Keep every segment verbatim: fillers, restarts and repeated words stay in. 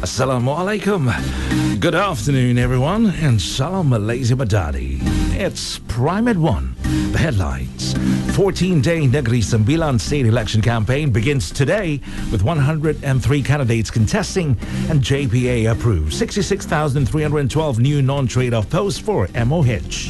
Assalamualaikum. Good afternoon, everyone, and Salam Malaysia Madani. It's Prime at One. The headlines. fourteen-day Negeri Sembilan state election campaign begins today with one hundred three candidates contesting, and J P A approves sixty-six thousand three hundred twelve new non-trade-off posts for M O H.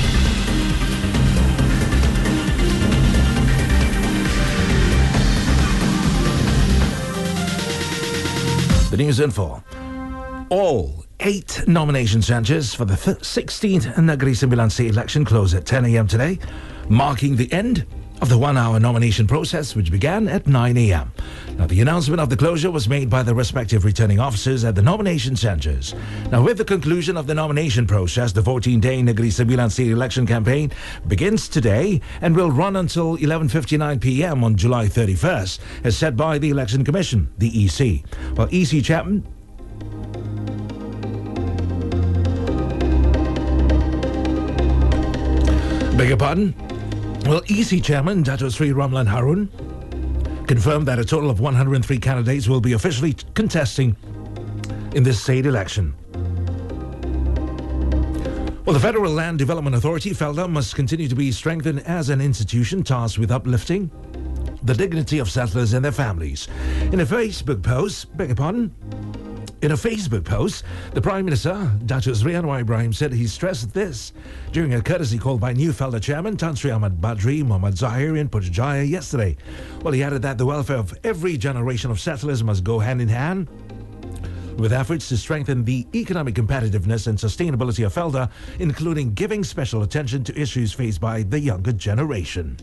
The news info. All eight nomination centres for the sixteenth Negeri Sembilan state election close at ten a.m. today, marking the end of the one-hour nomination process, which began at nine a.m. Now, the announcement of the closure was made by the respective returning officers at the nomination centres. Now, with the conclusion of the nomination process, the fourteen-day Negeri Sembilan state election campaign begins today and will run until eleven fifty-nine p.m. on July thirty-first, as set by the Election Commission, the E C. Well, E C Chairman Beg your pardon? Well, E C Chairman Dato Sri Ramlan Harun confirmed that a total of one hundred three candidates will be officially contesting in this state election. Well, the Federal Land Development Authority, FELDA, must continue to be strengthened as an institution tasked with uplifting the dignity of settlers and their families. In a Facebook post, beg your pardon? In a Facebook post, the Prime Minister, Dato Sri Anwar Ibrahim, said he stressed this during a courtesy call by new FELDA Chairman Tan Sri Ahmad Badri Muhammad Zahir in Putrajaya yesterday. Well, he added that the welfare of every generation of settlers must go hand in hand with efforts to strengthen the economic competitiveness and sustainability of FELDA, including giving special attention to issues faced by the younger generation.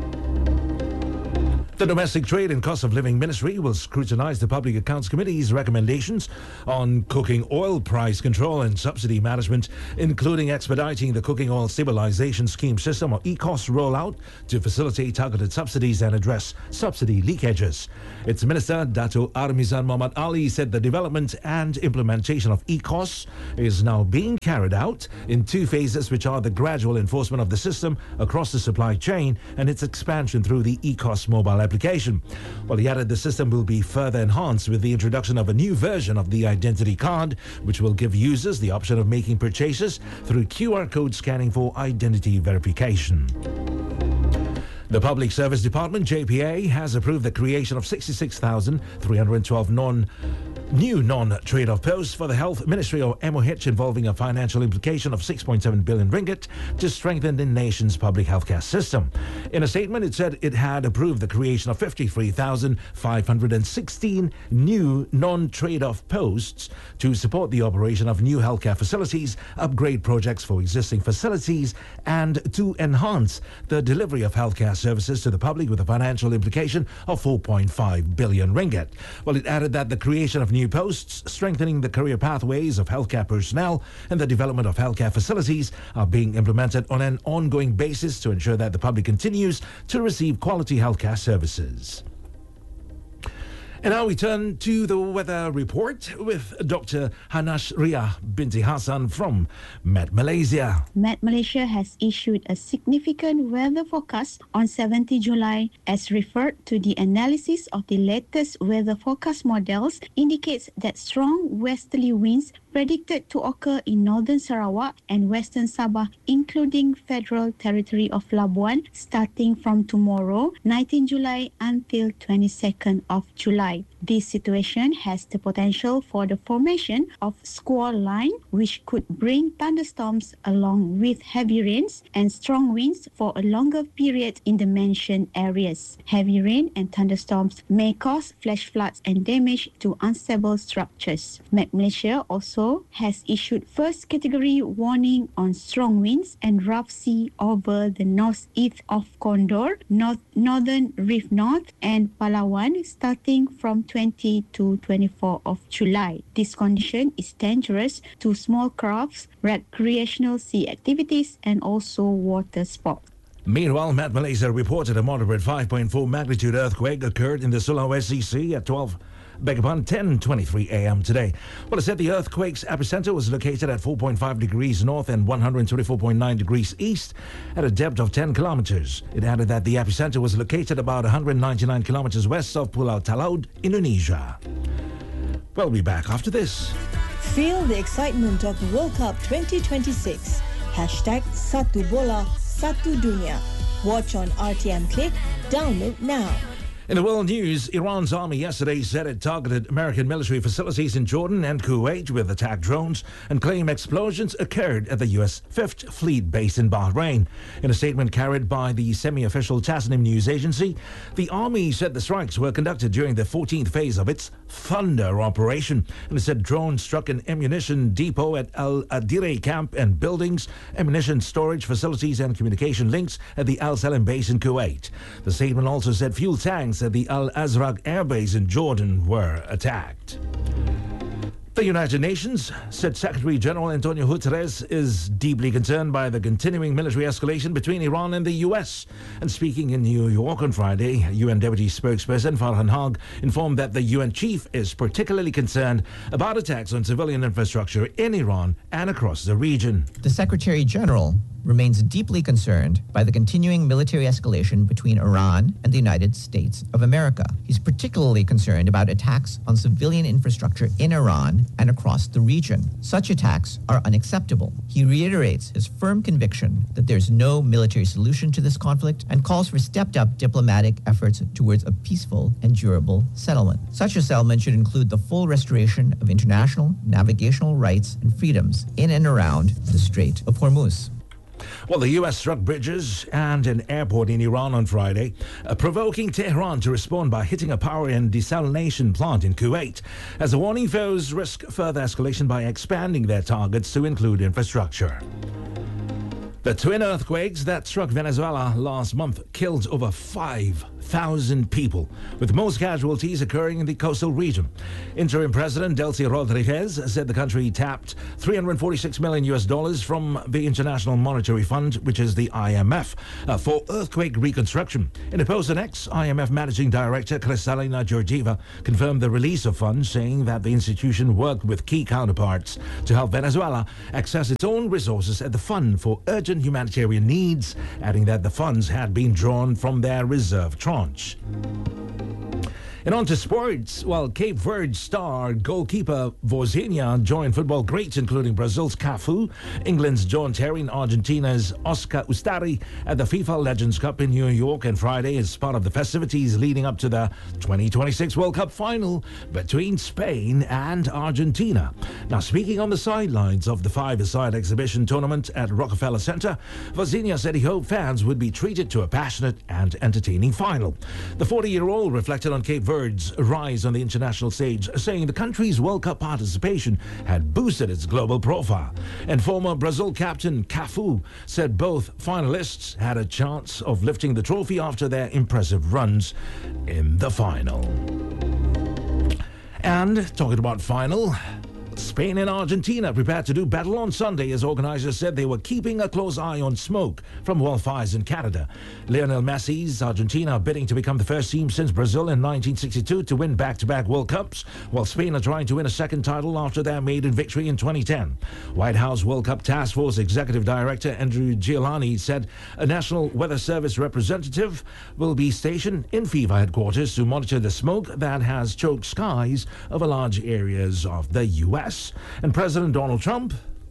The Domestic Trade and Cost of Living Ministry will scrutinize the Public Accounts Committee's recommendations on cooking oil price control and subsidy management, including expediting the Cooking Oil Stabilization Scheme system or E C O S rollout to facilitate targeted subsidies and address subsidy leakages. Its Minister, Dato Armizan Muhammad Ali, said the development and implementation of E C O S is now being carried out in two phases, which are the gradual enforcement of the system across the supply chain and its expansion through the E C O S mobile application. Well, he added the system will be further enhanced with the introduction of a new version of the identity card, which will give users the option of making purchases through Q R code scanning for identity verification. The Public Service Department, J P A, has approved the creation of sixty-six thousand three hundred twelve non new non-trade-off posts for the Health Ministry or M O H, involving a financial implication of six point seven billion ringgit to strengthen the nation's public healthcare system. In a statement, it said it had approved the creation of fifty-three thousand five hundred sixteen new non-trade-off posts to support the operation of new healthcare facilities, upgrade projects for existing facilities, and to enhance the delivery of healthcare services to the public, with a financial implication of four point five billion ringgit. Well, it added that the creation of new posts, strengthening the career pathways of healthcare personnel, and the development of healthcare facilities are being implemented on an ongoing basis to ensure that the public continues to receive quality healthcare services. And now we turn to the weather report with Doctor Hanash Ria binti Hassan from Met Malaysia. Met Malaysia has issued a significant weather forecast on seventeenth July, as referred to the analysis of the latest weather forecast models indicates that strong westerly winds predicted to occur in northern Sarawak and western Sabah, including Federal Territory of Labuan, starting from tomorrow, nineteenth July, until twenty-second of July. This situation has the potential for the formation of squall line, which could bring thunderstorms along with heavy rains and strong winds for a longer period in the mentioned areas. Heavy rain and thunderstorms may cause flash floods and damage to unstable structures. Met Malaysia also has issued first category warning on strong winds and rough sea over the northeast of Condor, north, northern Reef North and Palawan, starting from twentieth to twenty-fourth of July. This condition is dangerous to small crafts, recreational sea activities, and also water sports. Meanwhile, Met Malaysia reported a moderate five point four magnitude earthquake occurred in the Sulawesi Sea at twelve beg your pardon, ten twenty-three a.m. today. Well, it said the earthquake's epicenter was located at four point five degrees north and one hundred twenty-four point nine degrees east at a depth of ten kilometers. It added that the epicenter was located about one hundred ninety-nine kilometers west of Pulau Talaud, Indonesia. We'll be back after this. Feel the excitement of the World Cup twenty twenty-six. Hashtag Satu Bola, Satu Dunia. Watch on R T M Click. Download now. In the world news, Iran's army yesterday said it targeted American military facilities in Jordan and Kuwait with attack drones and claimed explosions occurred at the U S Fifth Fleet base in Bahrain. In a statement carried by the semi-official Tasnim news agency, the army said the strikes were conducted during the fourteenth phase of its Thunder operation. And it said drones struck an ammunition depot at Al Adire camp and buildings, ammunition storage facilities and communication links at the Al Salim base in Kuwait. The statement also said fuel tanks at the Al Azraq air base in Jordan were attacked. The United Nations said Secretary General Antonio Guterres is deeply concerned by the continuing military escalation between Iran and the U S. And speaking in New York on Friday, U N Deputy Spokesperson Farhan Haq informed that the U N chief is particularly concerned about attacks on civilian infrastructure in Iran and across the region. The Secretary General remains deeply concerned by the continuing military escalation between Iran and the United States of America. He's particularly concerned about attacks on civilian infrastructure in Iran and across the region. Such attacks are unacceptable. He reiterates his firm conviction that there's no military solution to this conflict and calls for stepped-up diplomatic efforts towards a peaceful and durable settlement. Such a settlement should include the full restoration of international navigational rights and freedoms in and around the Strait of Hormuz. Well, the U S struck bridges and an airport in Iran on Friday, uh, provoking Tehran to respond by hitting a power and desalination plant in Kuwait, as the warning foes risk further escalation by expanding their targets to include infrastructure. The twin earthquakes that struck Venezuela last month killed over five thousand people, with most casualties occurring in the coastal region. Interim President Delcy Rodriguez said the country tapped three hundred forty-six million U S dollars from the International Monetary Fund, which is the I M F, uh, for earthquake reconstruction. In a post on X, I M F Managing Director Kristalina Georgieva confirmed the release of funds, saying that the institution worked with key counterparts to help Venezuela access its own resources at the Fund for Urgent Humanitarian Needs, adding that the funds had been drawn from their reserve tranche. And on to sports. Well, Cape Verde star goalkeeper Vozinha joined football greats including Brazil's Cafu, England's John Terry, and Argentina's Oscar Ustari at the FIFA Legends Cup in New York on Friday as part of the festivities leading up to the twenty twenty-six World Cup final between Spain and Argentina. Now, speaking on the sidelines of the five-a-side exhibition tournament at Rockefeller Center, Vozinha said he hoped fans would be treated to a passionate and entertaining final. The forty-year-old reflected on Cape Verde's rise on the international stage, saying the country's World Cup participation had boosted its global profile. And former Brazil captain Cafu said both finalists had a chance of lifting the trophy after their impressive runs in the final. And talking about final, Spain and Argentina prepared to do battle on Sunday as organizers said they were keeping a close eye on smoke from wildfires in Canada. Lionel Messi's Argentina are bidding to become the first team since Brazil in nineteen sixty-two to win back-to-back World Cups, while Spain are trying to win a second title after their maiden victory in twenty ten. White House World Cup Task Force Executive Director Andrew Giuliani said a National Weather Service representative will be stationed in FIFA headquarters to monitor the smoke that has choked skies over large areas of the U S. And President Donald Trump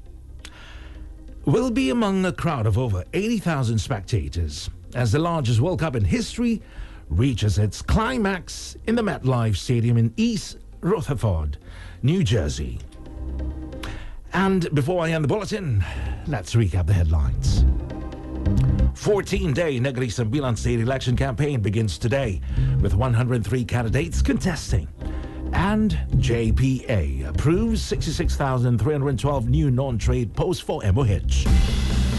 will be among a crowd of over eighty thousand spectators as the largest World Cup in history reaches its climax in the MetLife Stadium in East Rutherford, New Jersey. And before I end the bulletin, let's recap the headlines. fourteen-day Negri Sembilan state election campaign begins today, with one hundred three candidates contesting. And J P A approves sixty-six thousand three hundred twelve new non-trade posts for M O H.